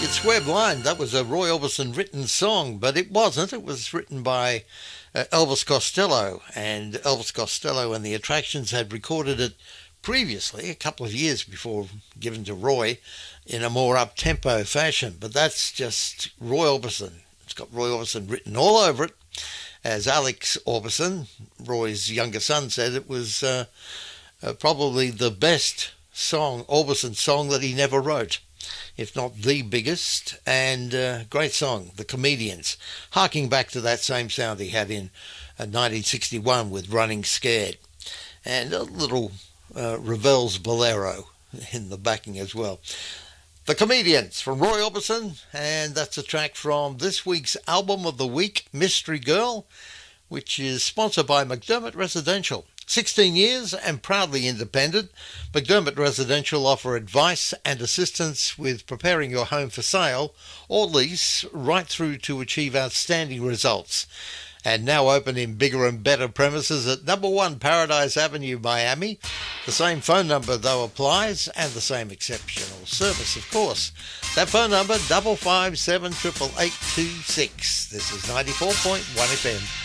you'd swear blind that was a Roy Orbison written song, but it wasn't. It was written by Elvis Costello, and Elvis Costello and the Attractions had recorded it previously, a couple of years before given to Roy, in a more up-tempo fashion. But that's just Roy Orbison. It's got Roy Orbison written all over it. As Alex Orbison, Roy's younger son, said, it was probably the best Orbison song that he never wrote, if not the biggest, and great song, The Comedians, harking back to that same sound he had in 1961 with Running Scared, and a little Ravel's Bolero in the backing as well. The Comedians from Roy Orbison, and that's a track from this week's Album of the Week, Mystery Girl, which is sponsored by McDermott Residential. 16 years and proudly independent, McDermott Residential offer advice and assistance with preparing your home for sale or lease, right through to achieve outstanding results. And now open in bigger and better premises at number 1 Paradise Avenue, Miami. The same phone number, though, applies, and the same exceptional service, of course. That phone number, 557 88826. This is 94.1 FM.